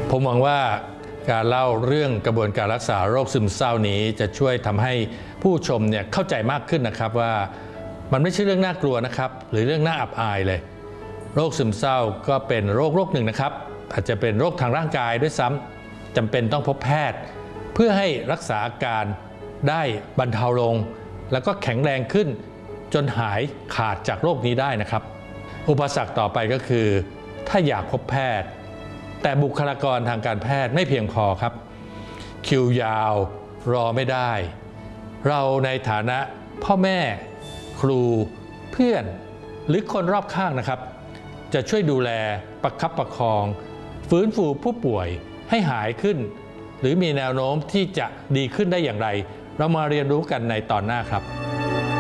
ผมหวังว่าการเล่าเรื่องกระบวนการรักษาโรคซึมเศร้านี้จะช่วยทำให้ผู้ชมเนี่ยเข้าใจมากขึ้นนะครับว่ามันไม่ใช่เรื่องน่ากลัวนะครับหรือเรื่องน่าอับอายเลยโรคซึมเศร้าก็เป็นโรคหนึ่งนะครับอาจจะเป็นโรคทางร่างกายด้วยซ้ำจำเป็นต้องพบแพทย์เพื่อให้รักษาอาการได้บรรเทาลงแล้วก็แข็งแรงขึ้นจนหายขาดจากโรคนี้ได้นะครับอุปสรรคต่อไปก็คือถ้าอยากพบแพทย์แต่บุคลากรทางการแพทย์ไม่เพียงพอครับคิวยาวรอไม่ได้เราในฐานะพ่อแม่ครูเพื่อนหรือคนรอบข้างนะครับจะช่วยดูแลประคับประคองฟื้นฟูผู้ป่วยให้หายขึ้นหรือมีแนวโน้มที่จะดีขึ้นได้อย่างไรเรามาเรียนรู้กันในตอนหน้าครับ